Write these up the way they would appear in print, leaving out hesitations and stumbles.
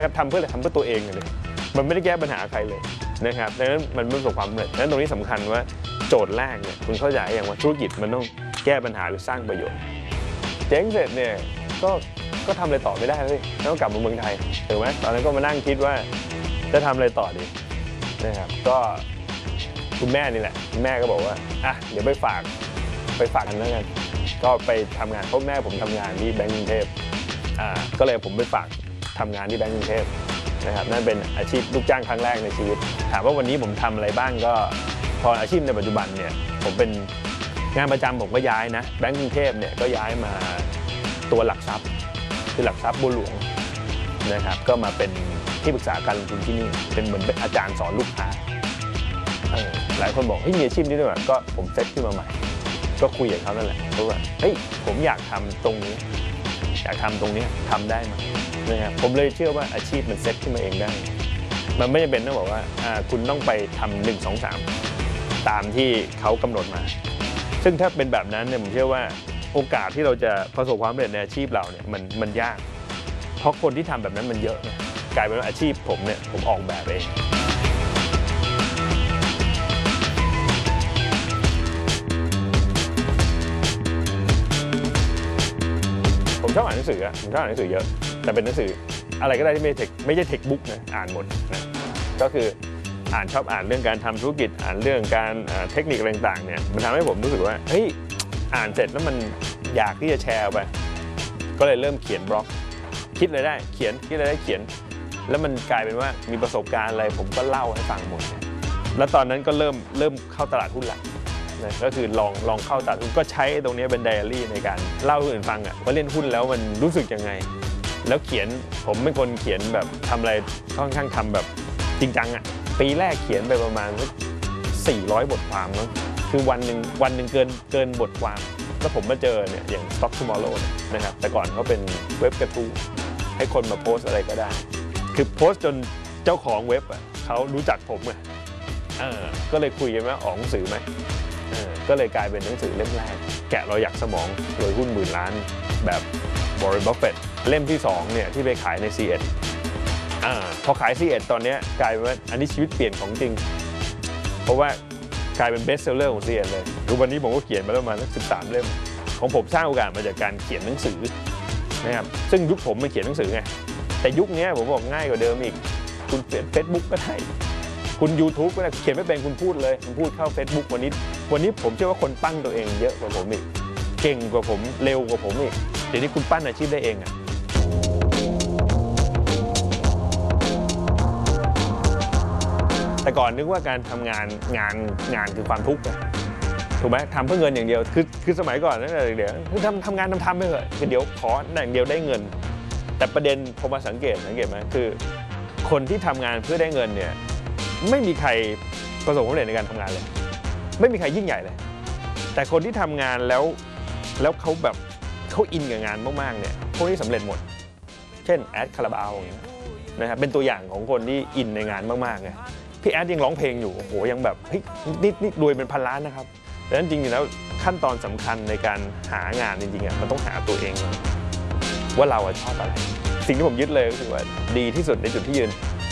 ทำเพื่ออะไรทำเพื่อตัวเองเลยมันไม่ได้แก้ปัญหาใครเลยนะครับดังนั้นมันไม่ประสบความสำเร็จดังนั้นตรงนี้สำคัญว่าโจทย์แรกเนี่ยคุณเข้าใจอย่างว่าธุรกิจมันต้องแก้ปัญหาหรือสร้างประโยชน์เจ๊งเสร็จเนี่ยก็ทำอะไรต่อไม่ได้เลยต้องกลับมาเมืองไทยถูกไหมตอนนั้นก็มานั่งคิดว่าจะทำอะไรต่อดีนะครับก็คุณแม่นี่แหละคุณแม่ก็บอกว่าเดี๋ยวไปฝากกันแล้วกันก็ไปทำงานเพราะแม่ผมทำงานที่แบงก์กรุงเทพก็เลยผมไปฝากทำงานที่แบงก์กรุงเทพนะครับนั่นเป็นอาชีพลูกจ้างครั้งแรกในชีวิตถามว่าวันนี้ผมทำอะไรบ้างก็พออาชีพในปัจจุบันเนี่ยผมเป็นงานประจำผมก็ย้ายนะแบงก์กรุงเทพเนี่ยก็ย้ายมาตัวหลักทรัพย์คือหลักทรัพย์บัวหลวงนะครับก็มาเป็นที่ปรึกษาการลงทุนที่นี่เป็นเหมือนเป็นอาจารย์สอนลูกค้าหลายคนบอกเฮ้ยมีอาชีพนี้ด้วยเหรอก็ผมเซตขึ้นมาใหม่ก็คุยกับเขานั่นแหละเพราะว่าเฮ้ยผมอยากทำตรงนี้ทำได้ไหมนะครับผมเลยเชื่อว่าอาชีพมันเซตขึ้นมาเองได้มันไม่จำเป็นต้องบอกว่าคุณต้องไปทำ1 2 3ตามที่เขากำหนดมาซึ่งถ้าเป็นแบบนั้นเนี่ยผมเชื่อว่าโอกาสที่เราจะประสบความสำเร็จในอาชีพเราเนี่ยมันยากเพราะคนที่ทำแบบนั้นมันเยอะกลายเป็นว่าอาชีพผมเนี่ยผมออกแบบเองผมชอบอ่านหนังสือเยอะแต่เป็นหนังสืออะไรก็ได้ที่ไม่ใช่เทคบุ๊กนะอ่านหมดนะก็คือชอบอ่านเรื่องการทำธุรกิจอ่านเรื่องการเทคนิคอะไรต่างๆเนี่ยมันทำให้ผมรู้สึกว่าเฮ้ยอ่านเสร็จแล้วมันอยากที่จะแชร์ไปก็เลยเริ่มเขียนบล็อกคิดอะไรได้เขียนแล้วมันกลายเป็นว่ามีประสบการณ์อะไรผมก็เล่าให้ฟังหมดแล้วตอนนั้นก็เริ่มเข้าตลาดหุ้นละนะก็คือลองเข้าตลาดหุ้นก็ใช้ตรงนี้เป็นไดอารี่ในการเล่าให้คนอื่นฟังว่าเล่นหุ้นแล้วมันรู้สึกยังไงแล้วเขียนผมเป็นคนเขียนแบบทำอะไรค่อนข้างทำแบบจริงจังปีแรกเขียนไปประมาณ400 บทความนะคือวันหนึ่งเกินบทความแล้วผมมาเจอเนี่ยอย่าง Stock Tomorrow นะครับแต่ก่อนเขาเป็นเว็บกระทู้ให้คนมาโพสอะไรก็ได้คือโพสจนเจ้าของเว็บเขารู้จักผมก็เลยคุยกันว่าออกหนังสือไหมก็เลยกลายเป็นหนังสือเล่มแรกแกะรอยหยักสมองรวยหุ้นหมื่นล้านแบบวอร์เรน บัฟเฟตต์เล่มที่2เนี่ยที่ไปขายใน C1 พอขาย C1 ตอนนี้กลายเป็นว่าอันนี้ชีวิตเปลี่ยนของจริงเพราะว่ากลายเป็นเบสเซลเลอร์ของ C1 เลยทุกวันนี้ผมก็เขียนมาประมาณสัก13 เล่มของผมสร้างโอกาสมาจากการเขียนหนังสือนะครับซึ่งยุคผมมาเขียนหนังสือไงแต่ยุคนี้ผมบอกง่ายกว่าเดิมอีกคุณเขียน Facebook ก็ได้คุณ YouTube ก็ได้เขียนไม่เป็นคุณพูดเลยคุณพูดเข้า Facebook วันนี้ผมเชื่อว่าคนปั้นตัวเองเยอะกว่าผมอีกเก่งกว่าผมเร็วกว่าผมอีกเดี๋ยวนี้คุณปั้นอาชีพได้เองแต่ก่อนนึกว่าการทำงานคือความทุกข์ถูกไหมทำเพื่อเงินอย่างเดียวคือสมัยก่อนนั่นแหละเดี๋ยวคือทำงานทำไปเถอะคือเดี๋ยวขออย่างเดียวได้เงินแต่ประเด็นผมมาสังเกตไหมคือคนที่ทำงานเพื่อได้เงินเนี่ยไม่มีใครประสบความสำเร็จในการทำงานเลยไม่มีใครยิ่งใหญ่เลยแต่คนที่ทำงานแล้วเขาอินกับงานมากๆเนี่ยพวกนี้สำเร็จหมดเช่นแอดคาราบาวอย่างเงี้ยนะครับเป็นตัวอย่างของคนที่อินในงานมากๆไงพี่แอดยังร้องเพลงอยู่โอ้โหยังแบบเฮ้ยนี่รวยเป็น1,000 ล้านนะครับดังนั้นจริงๆแล้วขั้นตอนสำคัญในการหางานจริงๆมันต้องหาตัวเองว่าเราชอบอะไรสิ่งที่ผมยึดเลยก็คือว่าดีที่สุดในจุดที่ยืน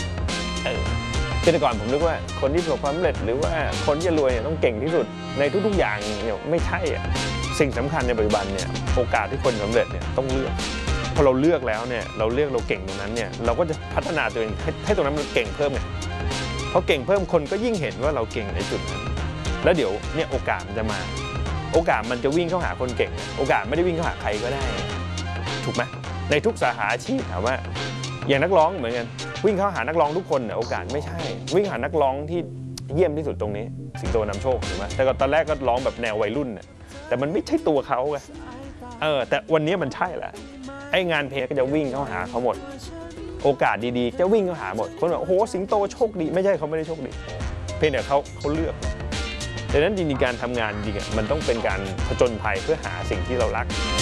แต่ก่อนผมนึกว่าคนที่ประสบความสำเร็จหรือว่าคนที่จะรวยเนี่ยต้องเก่งที่สุดในทุกๆอย่างเนี่ยไม่ใช่สิ่งสำคัญในปัจจุบันเนี่ยโอกาสที่คนสำเร็จเนี่ยต้องเลือกพอเราเลือกแล้วเนี่ยเราเก่งตรงนั้นเนี่ยเราก็จะพัฒนาตัวเองให้ตรงนั้นมันเก่งเพิ่มไงเพราะเก่งเพิ่มคนก็ยิ่งเห็นว่าเราเก่งในจุดนั้นแล้วเดี๋ยวเนี่ยโอกาสมันจะมาโอกาสมันจะวิ่งเข้าหาคนเก่งโอกาสไม่ได้วิ่งเข้าหาใครก็ได้ถูกไหมในทุกสาขาอาชีพถามว่าอย่างนักร้องเหมือนกันวิ่งเข้าหานักร้องทุกคนเนี่ยโอกาสไม่ใช่วิ่งหานักร้องที่เยี่ยมที่สุดตรงนี้สิงโตนำโชคถูกไหมแต่ตอนแรกก็ร้องแบบแนววัยรุ่นเนี่ยแต่มันไม่ใช่ตัวเขาไงแต่วันนี้มันใช่แหละไอ้งานเพลงก็จะวิ่งเข้าหาเขาหมดโอกาสดีๆจะวิ่งเข้าหาหมดคนบอกโอ้โหสิงโตโชคดีไม่ใช่เขาไม่ได้โชคดีเพียงแต่เขาเลือกดังนั้นจริงๆการทำงานจริงๆมันต้องเป็นการผจญภัยเพื่อหาสิ่งที่เรารัก